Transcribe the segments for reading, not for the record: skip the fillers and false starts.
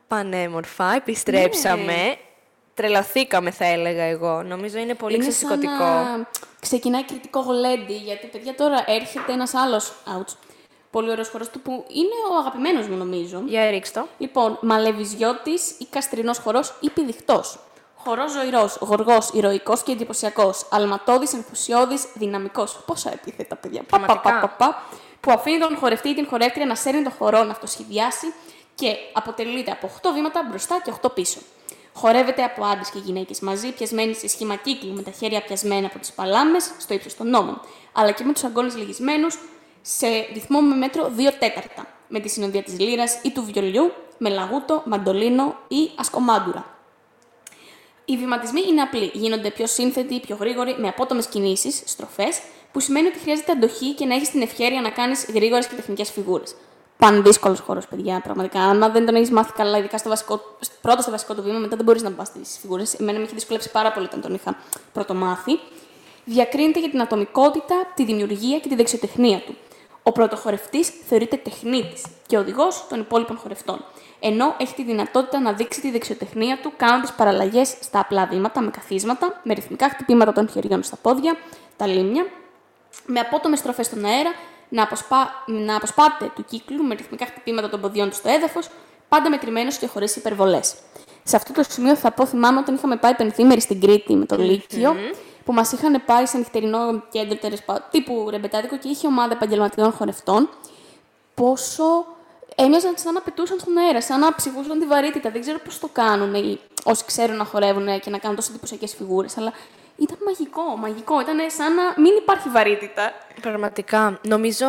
πανέμορφα, επιστρέψαμε. Ναι. Τρελαθήκαμε, θα έλεγα εγώ. Νομίζω είναι πολύ ξεσηκωτικό. Ξεκινάει κριτικό γλέντι, γιατί παιδιά τώρα έρχεται ένας άλλος πολύ ωραίος χορός του που είναι ο αγαπημένος μου, νομίζω. Για ρίξτο. Λοιπόν, Μαλεβιζιώτης ή Καστρινός χορός ή Πηδιχτός. Χορός ζωηρός, γοργός, ηρωικός και εντυπωσιακός. Αλματώδης, ενθουσιώδης, δυναμικός. Πόσα επίθετα, παιδιά. Που αφήνει τον χορευτή ή την χορεύτρια να σέρνει τον χορό, να αυτοσχεδιάσει και αποτελείται από 8 βήματα μπροστά και 8 πίσω. Χορεύεται από άντρες και γυναίκες μαζί, πιασμένοι σε σχήμα κύκλου, με τα χέρια πιασμένα από τις παλάμες στο ύψος των ώμων, αλλά και με τους αγκώνες λυγισμένους σε ρυθμό με μέτρο 2/4, με τη συνοδεία της λύρας ή του βιολιού, με λαγούτο, μαντολίνο ή ασκομάντουρα. Οι βηματισμοί είναι απλοί, γίνονται πιο σύνθετοι, πιο γρήγοροι, με απότομες κινήσεις, στροφές, που σημαίνει ότι χρειάζεται αντοχή και να έχεις την ευχέρεια να κάνεις γρήγορες και τεχνικές φιγούρες. Πανδύσκολος χώρος, παιδιά, πραγματικά. Αν δεν τον έχεις μάθει καλά, ειδικά στο βασικό του βήμα, μετά δεν μπορείς να πας στις φιγούρες. Εμένα με είχε δυσκολέψει πάρα πολύ όταν τον είχα πρωτομάθει. Διακρίνεται για την ατομικότητα, τη δημιουργία και τη δεξιοτεχνία του. Ο πρωτοχορευτής θεωρείται τεχνίτης και οδηγός των υπόλοιπων χορευτών. Ενώ έχει τη δυνατότητα να δείξει τη δεξιοτεχνία του κάνοντας παραλλαγές στα απλά βήματα, με καθίσματα, με ρυθμικά χτυπήματα των χεριών στα πόδια, τα λίμνια, με απότομες στροφές στον αέρα, να αποσπάτε του κύκλου με ρυθμικά χτυπήματα των ποδιών του στο έδαφος, πάντα μετρημένος και χωρίς υπερβολές. Σε αυτό το σημείο θα πω, θυμάμαι όταν είχαμε πάει πενθήμερη στην Κρήτη με το Λύκειο, που μας είχαν πάει σε νυχτερινό κέντρο τύπου ρεμπετάδικο και είχε ομάδα επαγγελματιών χορευτών. Πόσο έμοιαζαν σαν να πετούσαν στον αέρα, σαν να ψηφούσαν τη βαρύτητα. Δεν ξέρω πώς το κάνουν όσοι ξέρουν να χορεύουν και να κάνουν τόσο εντυπωσιακές φιγούρες, αλλά ήταν μαγικό. Ήταν σαν να μην υπάρχει βαρύτητα. Πραγματικά. Νομίζω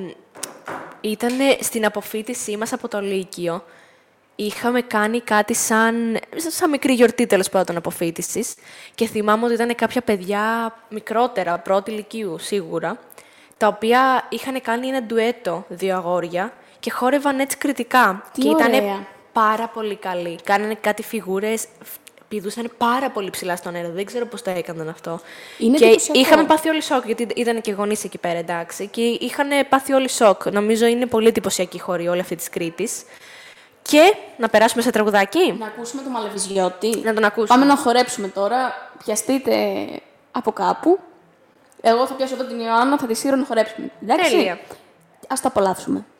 ήταν στην αποφοίτησή μας από το Λύκειο. Είχαμε κάνει κάτι σαν μικρή γιορτή, τέλος πάντων, αποφοίτησης. Και θυμάμαι ότι ήταν κάποια παιδιά μικρότερα, πρώτη Λυκείου σίγουρα, τα οποία είχαν κάνει ένα ντουέτο, 2 αγόρια, και χόρευαν έτσι κριτικά. Τι και ωραία. ήταν πάρα πολύ καλοί. Κάνανε κάτι φιγούρες, πηδούσαν πάρα πολύ ψηλά στον αέρα. Δεν ξέρω πώς το έκαναν αυτό. Είναι και εντυπωσιακό. είχαμε πάθει όλοι σοκ, γιατί ήταν και γονείς εκεί πέρα, εντάξει. Και είχαν πάθει όλοι σοκ. Νομίζω είναι πολύ εντυπωσιακή χορή όλη αυτή της Κρήτης. Και να περάσουμε σε τραγουδάκι. Να ακούσουμε το Μαλεβιζιώτη. Να τον ακούσουμε. Πάμε να χορέψουμε τώρα. Πιαστείτε από κάπου. Εγώ θα πιάσω εδώ την Ιωάννα, θα τη σύρω να χορέψουμε. Εντάξει. Τέλεια. Ας το απολαύσουμε.